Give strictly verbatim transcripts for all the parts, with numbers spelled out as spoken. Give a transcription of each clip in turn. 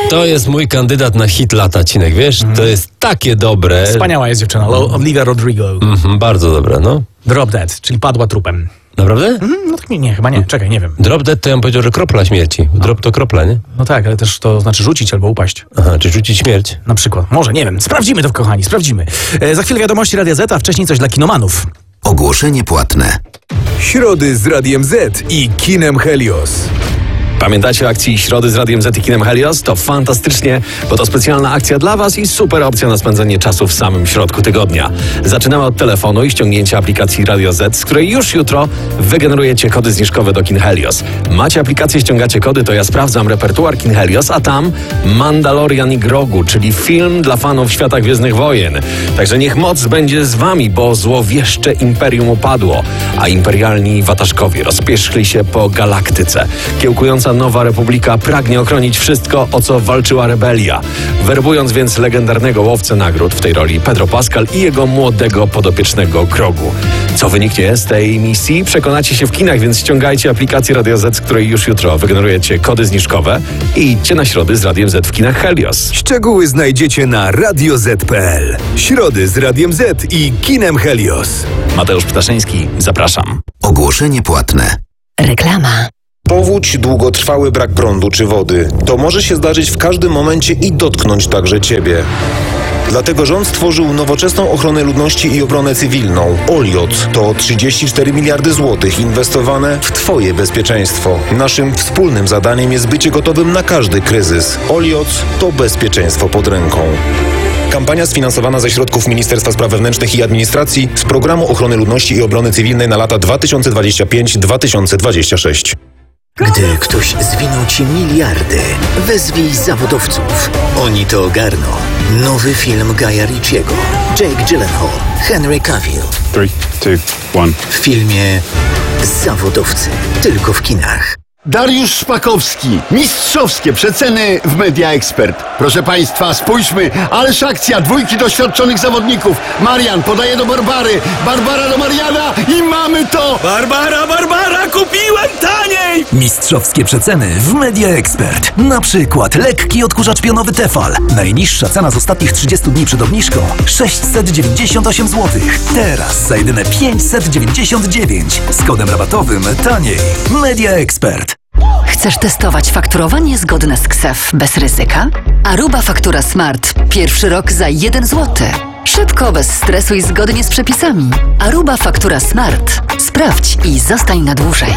To jest mój kandydat na hit lata, Cinek, wiesz? Mm. To jest takie dobre. Wspaniała jest dziewczyna, Olivia Rodrigo. Mhm, bardzo dobre, no. Drop Dead, czyli padła trupem. Naprawdę? Mm, no tak nie, nie, chyba nie, czekaj, nie wiem. Drop Dead to ja bym powiedział, że kropla śmierci. Drop to kropla, nie? No tak, ale też to znaczy rzucić albo upaść. Aha, czy rzucić śmierć? Na przykład, może, nie wiem. Sprawdzimy to, kochani, sprawdzimy. E, za chwilę wiadomości Radia Z, a wcześniej coś dla kinomanów. Ogłoszenie płatne. Środy z Radiem Z i kinem Helios. Pamiętacie o akcji Środy z Radiem Z i kinem Helios? To fantastycznie, bo to specjalna akcja dla Was i super opcja na spędzenie czasu w samym środku tygodnia. Zaczynamy od telefonu i ściągnięcia aplikacji Radio Z, z której już jutro wygenerujecie kody zniżkowe do kin Helios. Macie aplikację, ściągacie kody, to ja sprawdzam repertuar kin Helios, a tam Mandalorian i Grogu, czyli film dla fanów świata Gwiezdnych Wojen. Także niech moc będzie z Wami, bo złowieszcze imperium upadło, a imperialni wataszkowie rozpierzchli się po galaktyce. Kiełkująca Nowa Republika pragnie ochronić wszystko, o co walczyła rebelia. Werbując więc legendarnego łowcę nagród, w tej roli Pedro Pascal, i jego młodego podopiecznego Grogu. Co wyniknie z tej misji? Przekonacie się w kinach, więc ściągajcie aplikację Radio Z, z której już jutro wygenerujecie kody zniżkowe i idźcie na Środy z Radiem Z w kinach Helios. Szczegóły znajdziecie na radio zet kropka pe el. Środy z Radiem Z i kinem Helios. Mateusz Ptaszyński, zapraszam. Ogłoszenie płatne. Reklama. Powódź, długotrwały brak prądu czy wody. To może się zdarzyć w każdym momencie i dotknąć także Ciebie. Dlatego rząd stworzył nowoczesną ochronę ludności i obronę cywilną. Oliot to trzydzieści cztery miliardy złotych inwestowane w Twoje bezpieczeństwo. Naszym wspólnym zadaniem jest bycie gotowym na każdy kryzys. Oliot to bezpieczeństwo pod ręką. Kampania sfinansowana ze środków Ministerstwa Spraw Wewnętrznych i Administracji z Programu Ochrony Ludności i Obrony Cywilnej na lata dwa tysiące dwudziesty piąty do dwa tysiące dwudziestego szóstego. Gdy ktoś zwinął Ci miliardy, wezwij zawodowców. Oni to ogarną. Nowy film Guya Ritchiego. Jake Gyllenhaal, Henry Cavill. trzy, dwa, jeden. W filmie Zawodowcy. Tylko w kinach. Dariusz Szpakowski. Mistrzowskie przeceny w Media Expert. Proszę Państwa, spójrzmy. Ależ akcja dwójki doświadczonych zawodników. Marian podaje do Barbary. Barbara do Mariana i mamy to! Barbara, Barbara, kupiłem taniej! Mistrzowskie przeceny w Media Expert. Na przykład lekki odkurzacz pionowy Tefal. Najniższa cena z ostatnich trzydziestu dni przed obniżką sześćset dziewięćdziesiąt osiem złotych. Teraz za jedyne pięćset dziewięćdziesiąt dziewięć. Z kodem rabatowym taniej. Media Expert. Chcesz testować fakturowanie zgodne z K S E F bez ryzyka? Aruba Faktura Smart. Pierwszy rok za jeden złoty. Szybko, bez stresu i zgodnie z przepisami. Aruba Faktura Smart. Sprawdź i zostań na dłużej.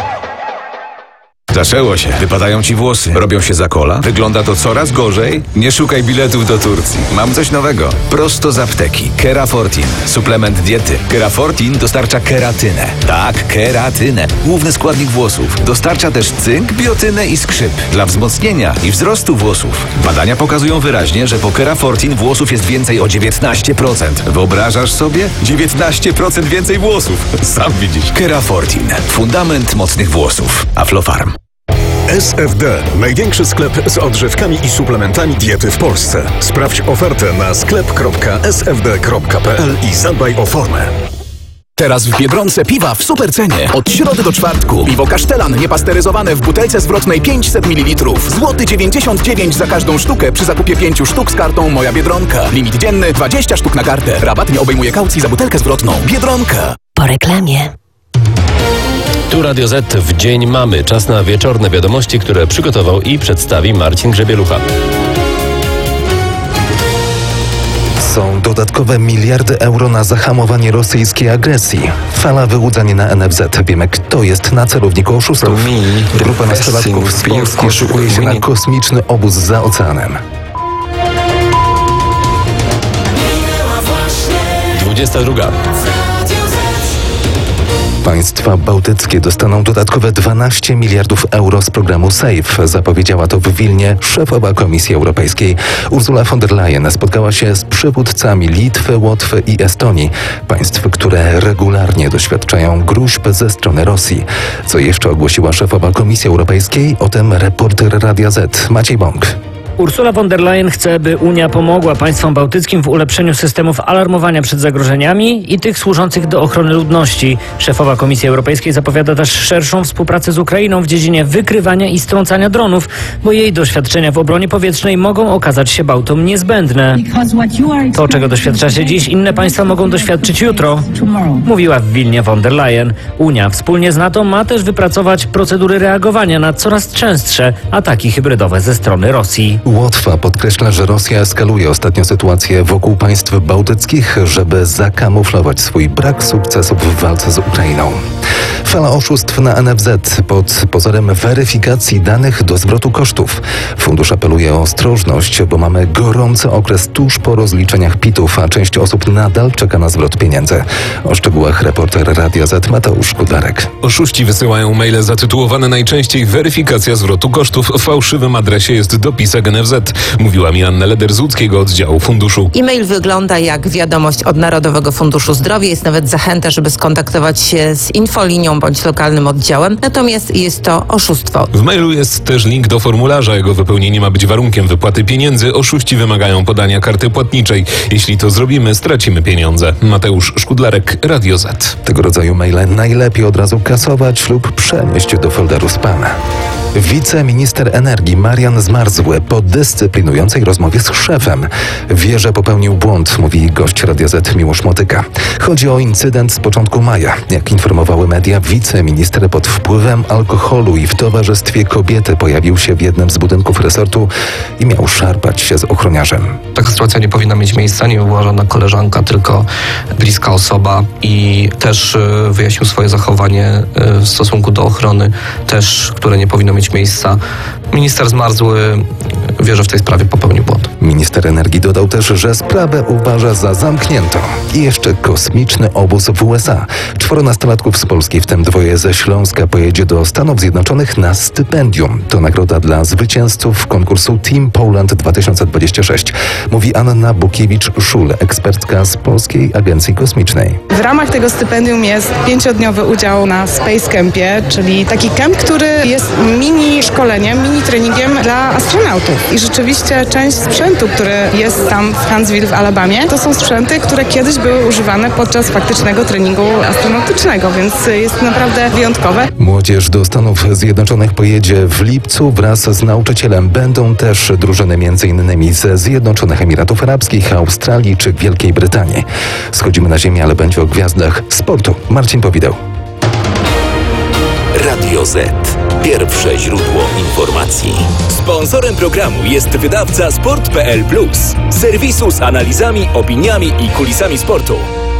Zaczęło się. Wypadają ci włosy. Robią się za kola. Wygląda to coraz gorzej. Nie szukaj biletów do Turcji. Mam coś nowego. Prosto z apteki. Kerafortin. Suplement diety. Kerafortin dostarcza keratynę. Tak, keratynę. Główny składnik włosów. Dostarcza też cynk, biotynę i skrzyp. Dla wzmocnienia i wzrostu włosów. Badania pokazują wyraźnie, że po Kerafortin włosów jest więcej o dziewiętnaście procent. Wyobrażasz sobie? dziewiętnaście procent więcej włosów. Sam widzisz. Kerafortin. Fundament mocnych włosów. Aflofarm. S F D. Największy sklep z odżywkami i suplementami diety w Polsce. Sprawdź ofertę na sklep kropka s f d kropka p l i zadbaj o formę. Teraz w Biedronce piwa w supercenie. Od środy do czwartku. Piwo Kasztelan niepasteryzowane w butelce zwrotnej pięćset mililitrów. Złoty dziewięćdziesiąt dziewięć za każdą sztukę przy zakupie pięciu sztuk z kartą Moja Biedronka. Limit dzienny dwadzieścia sztuk na kartę. Rabat nie obejmuje kaucji za butelkę zwrotną. Biedronka. Po reklamie. Tu Radio Z w Dzień Mamy. Czas na wieczorne wiadomości, które przygotował i przedstawi Marcin Grzebielucha. Są dodatkowe miliardy euro na zahamowanie rosyjskiej agresji. Fala wyłudzeń na N F Z. Wiemy, kto jest na celowniku oszustów. Grupa nastolatków z Polski szykuje się na kosmiczny obóz za oceanem. dwudziesta druga. Państwa bałtyckie dostaną dodatkowe dwanaście miliardów euro z programu SAFE. Zapowiedziała to w Wilnie szefowa Komisji Europejskiej. Ursula von der Leyen spotkała się z przywódcami Litwy, Łotwy i Estonii. Państw, które regularnie doświadczają gróźb ze strony Rosji. Co jeszcze ogłosiła szefowa Komisji Europejskiej? O tym reporter Radia Z Maciej Bąk. Ursula von der Leyen chce, by Unia pomogła państwom bałtyckim w ulepszeniu systemów alarmowania przed zagrożeniami i tych służących do ochrony ludności. Szefowa Komisji Europejskiej zapowiada też szerszą współpracę z Ukrainą w dziedzinie wykrywania i strącania dronów, bo jej doświadczenia w obronie powietrznej mogą okazać się Bałtom niezbędne. To, czego doświadczacie dziś, inne państwa mogą doświadczyć jutro, mówiła w Wilnie von der Leyen. Unia wspólnie z NATO ma też wypracować procedury reagowania na coraz częstsze ataki hybrydowe ze strony Rosji. Łotwa podkreśla, że Rosja eskaluje ostatnio sytuację wokół państw bałtyckich, żeby zakamuflować swój brak sukcesów w walce z Ukrainą. Fala oszustw na N F Z pod pozorem weryfikacji danych do zwrotu kosztów. Fundusz apeluje o ostrożność, bo mamy gorący okres tuż po rozliczeniach P I T-ów, a część osób nadal czeka na zwrot pieniędzy. O szczegółach reporter Radia Z Mateusz Kudlarek. Oszuści wysyłają maile zatytułowane najczęściej weryfikacja zwrotu kosztów. W fałszywym adresie jest dopisek N F Z, mówiła mi Anna Leder z łódzkiego oddziału funduszu. E-mail wygląda jak wiadomość od Narodowego Funduszu Zdrowia. Jest nawet zachęta, żeby skontaktować się z infolinią bądź lokalnym oddziałem. Natomiast jest to oszustwo. W mailu jest też link do formularza. Jego wypełnienie ma być warunkiem wypłaty pieniędzy. Oszuści wymagają podania karty płatniczej. Jeśli to zrobimy, stracimy pieniądze. Mateusz Szkudlarek, Radio Z. Tego rodzaju maile najlepiej od razu kasować lub przenieść do folderu spam. Wiceminister energii Marian Zmarzły po dyscyplinującej rozmowie z szefem wie, że popełnił błąd, mówi gość Radia Z Miłosz Motyka. Chodzi o incydent z początku maja. Jak informowały media, wiceminister pod wpływem alkoholu i w towarzystwie kobiety pojawił się w jednym z budynków resortu i miał szarpać się z ochroniarzem. Taka sytuacja nie powinna mieć miejsca, nie była żadna koleżanka, tylko bliska osoba i też wyjaśnił swoje zachowanie w stosunku do ochrony, też, które nie powinno mieć miejsca. Minister Zmarzły wie, że w tej sprawie popełnił błąd. Minister energii dodał też, że sprawę uważa za zamkniętą. I jeszcze kosmiczny obóz w U S A. Czworo nastolatków z Polski, w tym dwoje ze Śląska, pojedzie do Stanów Zjednoczonych na stypendium. To nagroda dla zwycięzców konkursu Team Poland dwa tysiące dwadzieścia sześć. Mówi Anna Bukiewicz-Szul, ekspertka z Polskiej Agencji Kosmicznej. W ramach tego stypendium jest pięciodniowy udział na Space Campie, czyli taki kemp, który jest mini szkoleniem, mini treningiem dla astronautów. I rzeczywiście część sprzętu, który jest tam w Huntsville w Alabamie, to są sprzęty, które kiedyś były używane podczas faktycznego treningu astronautycznego, więc jest naprawdę wyjątkowe. Młodzież do Stanów Zjednoczonych pojedzie w lipcu wraz z nauczycielem. Będą też drużyny m in ze Zjednoczonych Emiratów Arabskich, Australii czy Wielkiej Brytanii. Schodzimy na ziemię, ale będzie o gwiazdach sportu. Marcin Powideł. Radio Z. Pierwsze źródło informacji. Sponsorem programu jest wydawca sport kropka p l plus. Serwisu z analizami, opiniami i kulisami sportu.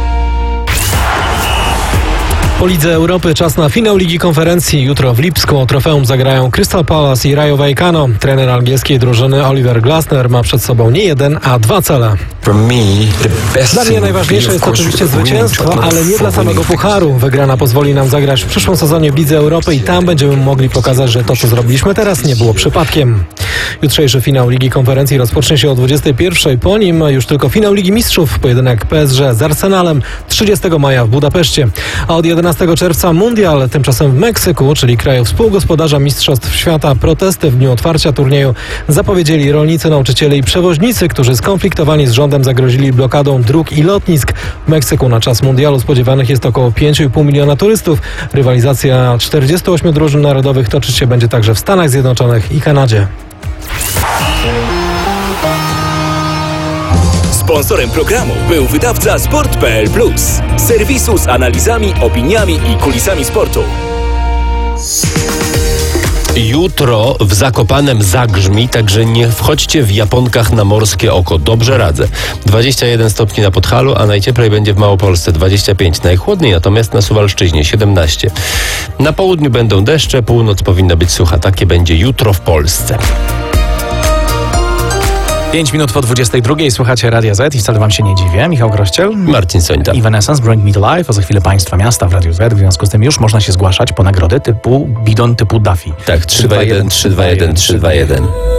Po Lidze Europy czas na finał Ligi Konferencji. Jutro w Lipsku o trofeum zagrają Crystal Palace i Rayo Vallecano. Trener angielskiej drużyny Oliver Glasner ma przed sobą nie jeden, a dwa cele. Dla mnie najważniejsze jest oczywiście zwycięstwo, ale nie dla samego pucharu. Wygrana pozwoli nam zagrać w przyszłym sezonie w Lidze Europy i tam będziemy mogli pokazać, że to, co zrobiliśmy teraz, nie było przypadkiem. Jutrzejszy finał Ligi Konferencji rozpocznie się o dwudziestej pierwszej. Po nim już tylko finał Ligi Mistrzów. Pojedynek P S G z Arsenalem trzydziestego maja w Budapeszcie. A od jedenastego czerwca Mundial, tymczasem w Meksyku, czyli kraju współgospodarza Mistrzostw Świata. Protesty w dniu otwarcia turnieju zapowiedzieli rolnicy, nauczyciele i przewoźnicy, którzy skonfliktowani z rządem zagrozili blokadą dróg i lotnisk. W Meksyku na czas mundialu spodziewanych jest około pięć i pół miliona turystów. Rywalizacja czterdziestu ośmiu drużyn narodowych toczyć się będzie także w Stanach Zjednoczonych i Kanadzie. Sponsorem programu był wydawca sport kropka p l plus. Serwisu z analizami, opiniami i kulisami sportu. Jutro w Zakopanem zagrzmi, także nie wchodźcie w japonkach na morskie oko. Dobrze radzę. dwadzieścia jeden stopni na Podhalu, a najcieplej będzie w Małopolsce dwadzieścia pięć. Najchłodniej natomiast na Suwalszczyźnie siedemnaście. Na południu będą deszcze, północ powinna być sucha. Takie będzie jutro w Polsce. Pięć minut po dwudziestej drugiej słuchacie Radia Z i wcale wam się nie dziwię. Michał Grościel, Marcin Sońta i Evanescence Bring Me to Life, a za chwilę Państwa Miasta w Radiu Z. W związku z tym już można się zgłaszać po nagrody typu bidon typu Duffy. Tak, trzy dwa jeden, trzy dwa jeden, trzy dwa jeden.